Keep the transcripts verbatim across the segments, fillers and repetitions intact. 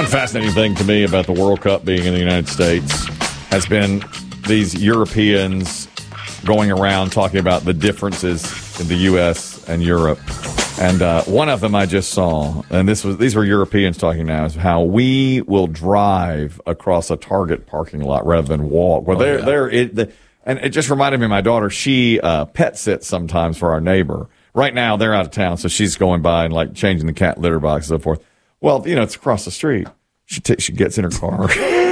One fascinating thing to me about the World Cup being in the United States has been these Europeans going around talking about the differences in the U S and Europe. And uh, one of them I just saw, and this was these were Europeans talking now, is how we will drive across a Target parking lot rather than walk. Well, oh, they're, yeah. they're, it, the, and it just reminded me of my daughter. She uh, pet sits sometimes for our neighbor. Right now, they're out of town, so she's going by and like changing the cat litter box and so forth. Well, you know, it's across the street. She t- she gets in her car.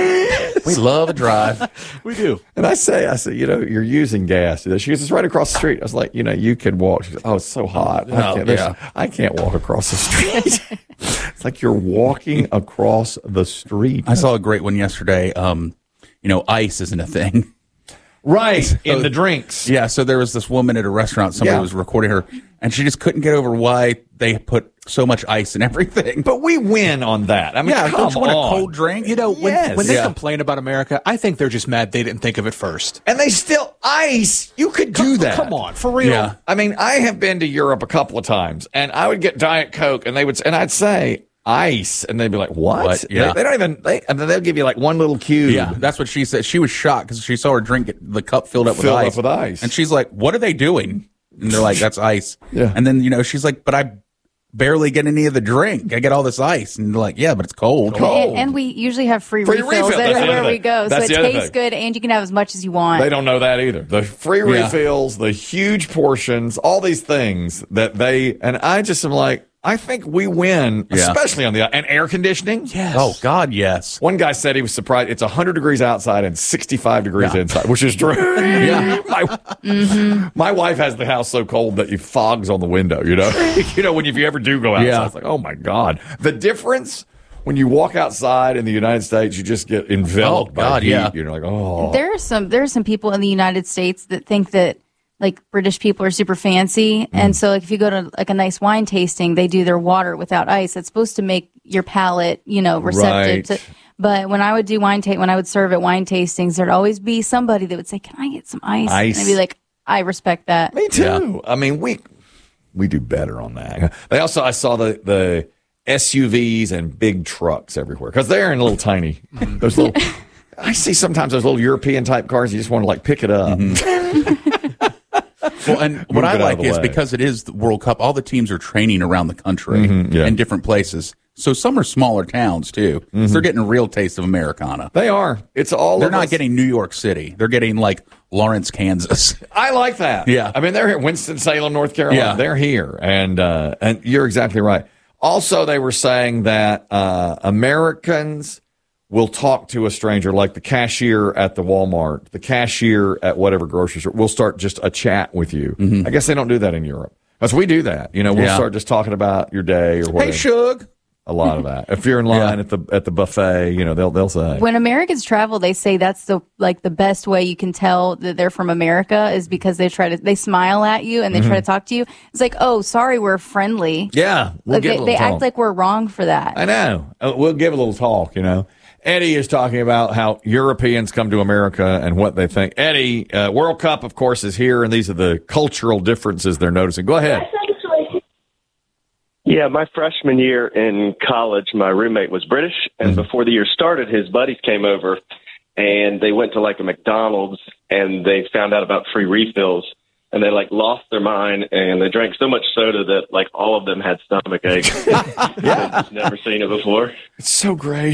We love a drive. We do. And I say, I say, you know, you're using gas. She goes, it's right across the street. I was like, you know, you could walk. She goes, oh, it's so hot. I Oh, can't, yeah. I can't walk across the street. It's like you're walking across the street. I saw a great one yesterday. Um, you know, ice isn't a thing. Right, in the drinks. Yeah, so there was this woman at a restaurant. Somebody Yeah. was recording her, and she just couldn't get over why they put so much ice in everything. But we win on that. I mean, yeah, come don't you want on. a cold drink? You know, when, Yes. when they Yeah. complain about America, I think they're just mad they didn't think of it first. And they still, ice, you could do that. Come on, for real. Yeah. I mean, I have been to Europe a couple of times, and I would get Diet Coke, and they would, and I'd say ice, and they'd be like, "What?" What? Yeah. They, they don't even. They, and then they'll give you like one little cube. Yeah, that's what she said. She was shocked because she saw her drink it, the cup filled up with Filled up ice. with ice. And she's like, "What are they doing?" And they're like, "That's ice." Yeah. And then, you know, she's like, "But I barely get any of the drink. I get all this ice." And they're like, "Yeah, but it's cold." Cold. And, and we usually have free, Free refills refill. That's the everywhere other we thing. go, That's so the it other tastes thing. good, and you can have as much as you want. They don't know that either. The free Yeah. refills, the huge portions, all these things that they, and I just am like, I think we win, Yeah. especially on the, and air conditioning. Yes. Oh, God, yes. One guy said he was surprised. It's one hundred degrees outside and sixty-five degrees Yeah. inside, which is true. Yeah. my, Mm-hmm. my wife has the house so cold that it fogs on the window, you know? you know, when if you ever do go outside, Yeah. it's like, oh my God. The difference when you walk outside in the United States, you just get enveloped Oh, by God, heat. yeah. You're like, oh. There are some there are some people in the United States that think that like British people are super fancy, Mm. and so like if you go to like a nice wine tasting, they do their water without ice. It's supposed to make your palate, you know, receptive Right. to. But when I would do wine ta- when I would serve at wine tastings, there'd always be somebody that would say, "Can I get some ice?" Ice. And I'd be like, "I respect that." Me too. Yeah. I mean, we we do better on that. They also, I saw the the S U Vs and big trucks everywhere because they're in little tiny. Those little. I see sometimes those little European type cars. You just want to like pick it up. Well, and what Move I it out of like the is way. because it is the World Cup, all the teams are training around the country Mhm, yeah. in different places. So some are smaller towns, too. So they're getting a real taste of Americana. They are. It's all. They're of not us. getting New York City. They're getting, like, Lawrence, Kansas. I like that. Yeah. I mean, they're here. Winston-Salem, North Carolina. Yeah. They're here, and uh, and you're exactly right. Also, they were saying that uh, Americans will talk to a stranger, like the cashier at the Walmart, the cashier at whatever grocery store. We'll start just a chat with you. I guess they don't do that in Europe. Because we do that. You know, we'll Yeah. start just talking about your day or whatever. Hey, Shug. A lot of that. If you're in line Yeah. at the at the buffet, you know, they'll they'll say. When Americans travel, they say that's the like the best way you can tell that they're from America is because they try to they smile at you and they try to talk to you. It's like, oh, sorry, we're friendly. Yeah, we'll Like, give a they little they talk. act like we're wrong for that. I know. Uh, We'll give a little talk, you know. Eddie is talking about how Europeans come to America and what they think. Eddie, uh, World Cup, of course, is here, and these are the cultural differences they're noticing. Go ahead. Yeah, my freshman year in college, my roommate was British, and Mm-hmm. before the year started, his buddies came over, and they went to like a McDonald's, and they found out about free refills, and they like lost their mind, and they drank so much soda that like all of them had stomach aches. Yeah, I've just never seen it before. It's so great.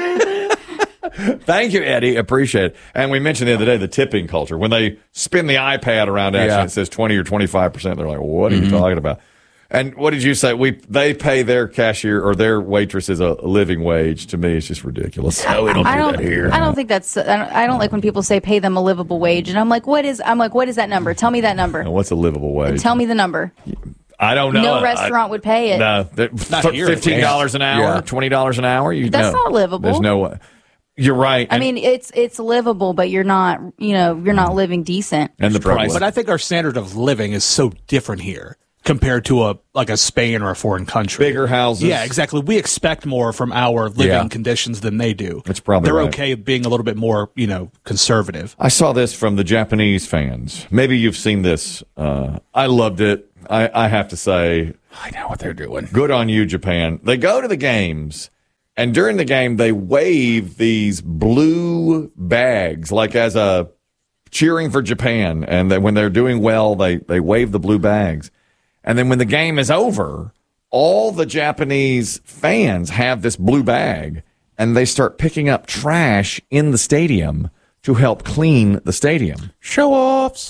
Thank you, Eddie. Appreciate it. And we mentioned the other day the tipping culture. When they spin the iPad around at you Yeah. and it says twenty or twenty-five percent, they're like, what are you talking about? And what did you say? We They pay their cashier or their waitresses a living wage. To me, it's just ridiculous. No, we don't I do don't. that here. I don't think that's. I don't, I don't like when people say pay them a livable wage, and I'm like, what is? I'm like, what is that number? Tell me that number. And what's a livable wage? Tell me the number. I don't know. No I- restaurant would pay it. No, they're- Not th- here, fifteen dollars an hour, Yeah. twenty dollars an hour. You That's no. not livable. There's no way. You're right. I And- mean, it's it's livable, but you're not. You know, you're not living decent. and the price. But I think our standard of living is so different here compared to a like a Spain or a foreign country. Bigger houses. Yeah, exactly. We expect more from our living Yeah. conditions than they do. That's probably They're right. okay being a little bit more, you know, conservative. I saw this from the Japanese fans. Maybe you've seen this. Uh, I loved it. I, I have to say, I know what they're doing. good on you, Japan. They go to the games, And during the game, they wave these blue bags, like as a cheering for Japan. And then when they're doing well, they, they wave the blue bags. And then when the game is over, all the Japanese fans have this blue bag, and they start picking up trash in the stadium to help clean the stadium. Show-offs.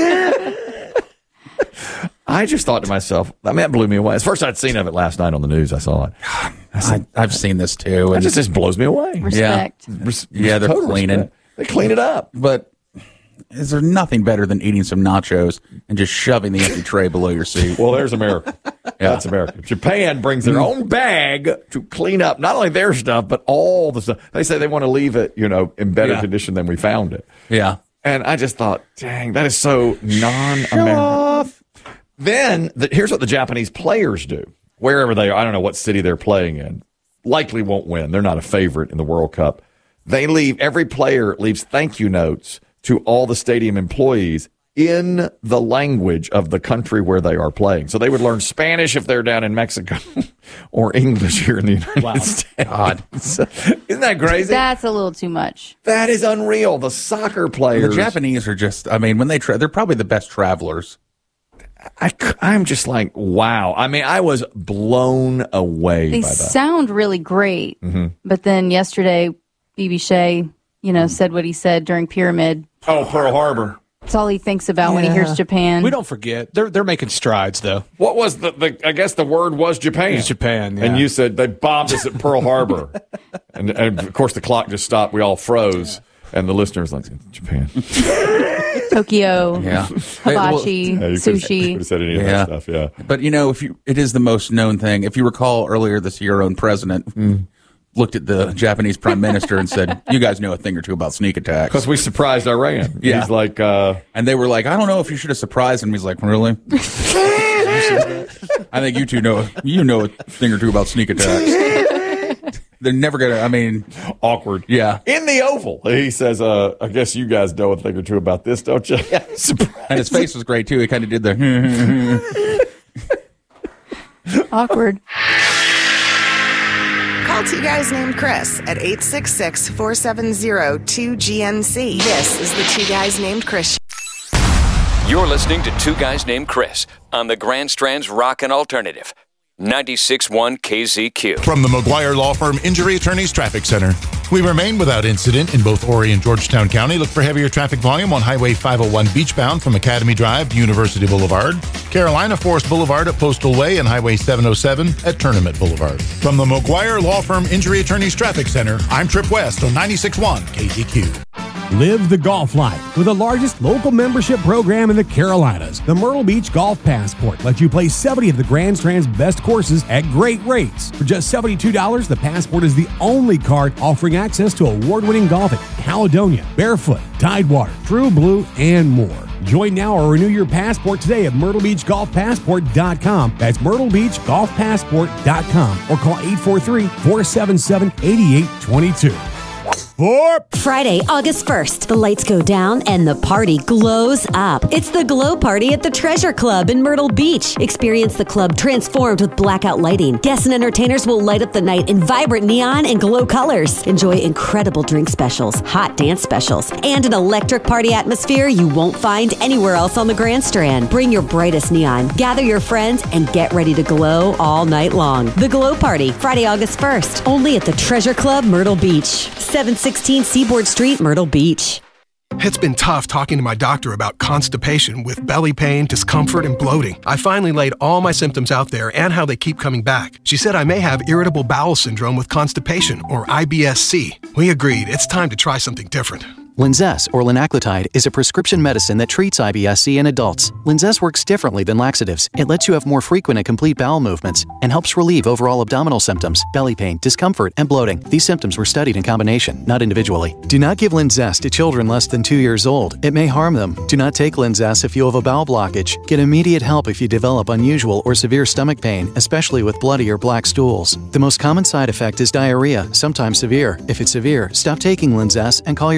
I just thought to myself, I mean, that blew me away. It's the first I'd seen of it last night on the news. I saw it. I said, I, I've seen this too. It And just, just blows me away. Respect. Res- Yeah, they're total cleaning. respect. They clean it up. But is there nothing better than eating some nachos and just shoving the empty tray below your seat? Well, there's America. Yeah, that's America. Japan brings their own bag to clean up not only their stuff, but all the stuff. They say they want to leave it, you know, in better Yeah. condition than we found it. Yeah. And I just thought, dang, that is so non-American. Then the, here's what the Japanese players do. Wherever they are, I don't know what city they're playing in. Likely won't win. They're not a favorite in the World Cup. They leave, every player leaves thank you notes to all the stadium employees in the language of the country where they are playing. So they would learn Spanish if they're down in Mexico or English here in the United Wow. States. God. Isn't that crazy? That's a little too much. That is unreal. The soccer players. The Japanese are just, I mean, when they tra- they're probably the best travelers. I, I'm just like, wow. I mean, I was blown away They by that. sound really great, but then yesterday, B B Shea, you know, said what he said during Pyramid. Oh, Pearl Harbor. That's all he thinks about when he hears Japan. We don't forget. They're they're making strides though. What was the, the I guess the word was Japan. It's Japan, yeah. And you said they bombed us at Pearl Harbor. and, and of course the clock just stopped. We all froze. And the listeners like, Japan. Tokyo, Yeah. hibachi, Yeah, you could've- sushi. Could have said any of Yeah. that stuff, yeah. But you know, if you, it is the most known thing. If you recall earlier this year, our own president looked at the Japanese prime minister and said, "You guys know a thing or two about sneak attacks." Because we surprised Iran. Yeah. He's like, uh, And they were like, "I don't know if you should have surprised him." He's like, "Really?" I think you two know you know a thing or two about sneak attacks. They're never gonna. I mean, awkward. Yeah. In the Oval, he says, uh, I guess you guys know a thing or two about this, don't you? Yeah. and his face was great too. He kind of did the. Awkward. Call two guys named Chris at eight six six, four seven zero, two G N C. This is the Two Guys Named Chris. You're listening to Two Guys Named Chris on the Grand Strand's Rockin' Alternative, ninety-six point one K Z Q. From the McGuire Law Firm Injury Attorneys Traffic Center. We remain without incident in both Horry and Georgetown County. Look for heavier traffic volume on Highway five oh one beachbound from Academy Drive to University Boulevard. Carolina Forest Boulevard at Postal Way and Highway seven oh seven at Tournament Boulevard. From the McGuire Law Firm Injury Attorneys Traffic Center, I'm Trip West on ninety-six point one K Z Q. Live the golf life with the largest local membership program in the Carolinas. The Myrtle Beach Golf Passport lets you play seventy of the Grand Strand's best courses at great rates. For just seventy-two dollars, the Passport is the only card offering access to award-winning golf at Caledonia, Barefoot, Tidewater, True Blue, and more. Join now or renew your passport today at myrtle beach golf passport dot com. That's myrtle beach golf passport dot com or call eight four three, four seven seven, eight eight two two. For Friday, August first, the lights go down and the party glows up. It's the Glow Party at the Treasure Club in Myrtle Beach. Experience the club transformed with blackout lighting. Guests and entertainers will light up the night in vibrant neon and glow colors. Enjoy incredible drink specials, hot dance specials, and an electric party atmosphere you won't find anywhere else on the Grand Strand. Bring your brightest neon, gather your friends, and get ready to glow all night long. The Glow Party, Friday, August first, only at the Treasure Club, Myrtle Beach. seven sixteen Seaboard Street, Myrtle Beach. It's been tough talking to my doctor about constipation with belly pain, discomfort, and bloating. I finally laid all my symptoms out there and how they keep coming back. She said I may have irritable bowel syndrome with constipation, or I B S C. We agreed it's time to try something different. Linzess, or linaclotide, is a prescription medicine that treats I B S C in adults. Linzess works differently than laxatives. It lets you have more frequent and complete bowel movements and helps relieve overall abdominal symptoms, belly pain, discomfort, and bloating. These symptoms were studied in combination, not individually. Do not give Linzess to children less than two years old. It may harm them. Do not take Linzess if you have a bowel blockage. Get immediate help if you develop unusual or severe stomach pain, especially with bloody or black stools. The most common side effect is diarrhea, sometimes severe. If it's severe, stop taking Linzess and call your doctor right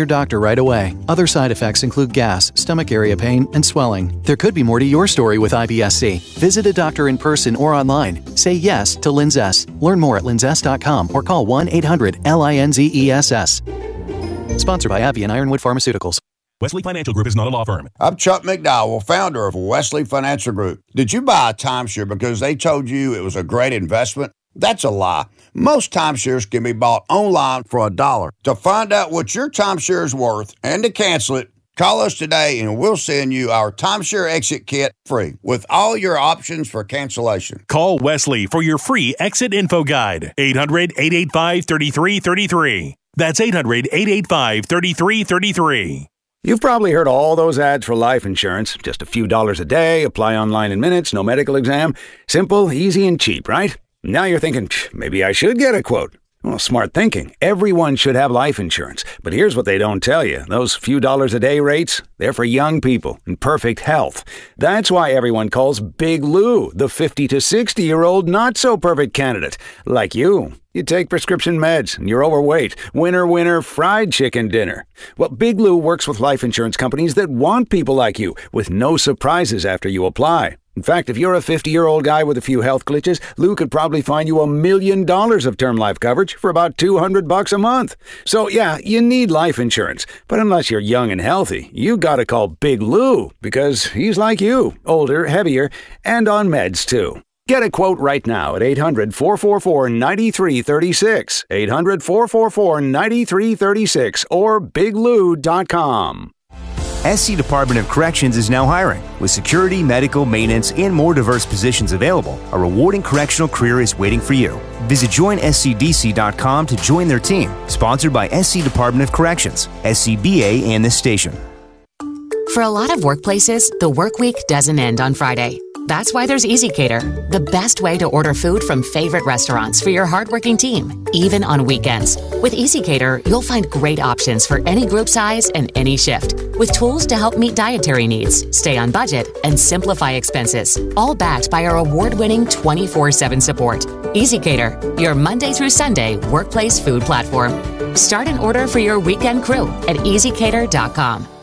right away. Other side effects include gas, stomach area pain, and swelling. There could be more to your story with I B S C. Visit a doctor in person or online. Say yes to Linzess. Learn more at linzess dot com or call one eight hundred L I N Z E S S. Sponsored by AbbVie and Ironwood Pharmaceuticals. Wesley Financial Group is not a law firm. I'm Chuck McDowell, founder of Wesley Financial Group. Did you buy a timeshare because they told you it was a great investment? That's a lie. Most timeshares can be bought online for a dollar. To find out what your timeshare is worth and to cancel it, call us today and we'll send you our timeshare exit kit free with all your options for cancellation. Call Wesley for your free exit info guide. eight hundred, eight eight five, three three three three. That's eight hundred, eight eight five, three three three three. You've probably heard all those ads for life insurance. Just a few dollars a day, apply online in minutes, no medical exam. Simple, easy, and cheap, right? Now you're thinking, maybe I should get a quote. Well, smart thinking. Everyone should have life insurance. But here's what they don't tell you. Those few dollars a day rates, they're for young people in perfect health. That's why everyone calls Big Lou the fifty to sixty-year-old not-so-perfect candidate. Like you. You take prescription meds and you're overweight. Winner, winner, fried chicken dinner. Well, Big Lou works with life insurance companies that want people like you with no surprises after you apply. In fact, if you're a fifty-year-old guy with a few health glitches, Lou could probably find you a million dollars of term life coverage for about two hundred bucks a month. So yeah, you need life insurance. But unless you're young and healthy, you gotta call Big Lou because he's like you, older, heavier, and on meds too. Get a quote right now at eight hundred, four four four, nine three three six, eight hundred, four four four, nine three three six, or big lou dot com. S C Department of Corrections is now hiring. With security, medical, maintenance, and more diverse positions available, a rewarding correctional career is waiting for you. Visit join S C D C dot com to join their team. Sponsored by S C Department of Corrections, S C B A, and this station. For a lot of workplaces, the work week doesn't end on Friday. That's why there's EasyCater, the best way to order food from favorite restaurants for your hardworking team, even on weekends. With EasyCater, you'll find great options for any group size and any shift, with tools to help meet dietary needs, stay on budget, and simplify expenses, all backed by our award-winning twenty-four seven support. EasyCater, your Monday through Sunday workplace food platform. Start an order for your weekend crew at easy cater dot com.